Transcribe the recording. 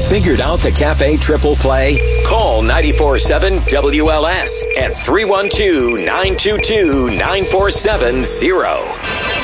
Figured out the Cafe Triple Play? Call 94.7 WLS at 312-922-9470.